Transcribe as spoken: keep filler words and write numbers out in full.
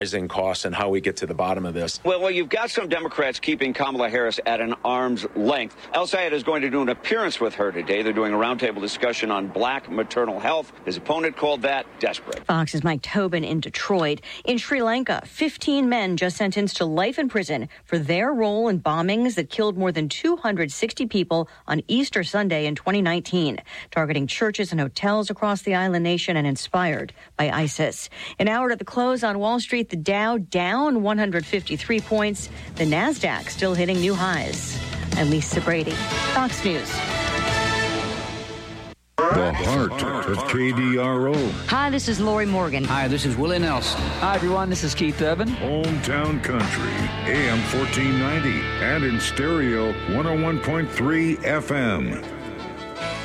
rising costs and how we get to the bottom of this. Well, well, you've got some Democrats keeping Kamala Harris at an arm's length. El Sayed is going to do an appearance with her today. They're doing a roundtable discussion on black maternal health. His opponent called that desperate. Fox's Mike Tobin in Detroit. In Sri Lanka, fifteen men just sentenced to life in prison for their role in bombings that killed more than two hundred sixty people on Easter Sunday in twenty nineteen, targeting churches and hotels across the island nation and inspired by ISIS. An hour at the close on Wall Street, the Dow down one hundred fifty-three points. The NASDAQ still hitting new highs. I'm Lisa Brady, Fox News. The heart of K D R O. Hi, this is Lori Morgan. Hi, this is Willie Nelson. Hi, everyone. This is Keith Urban. Hometown Country, A M fourteen ninety, and in stereo, one oh one point three F M.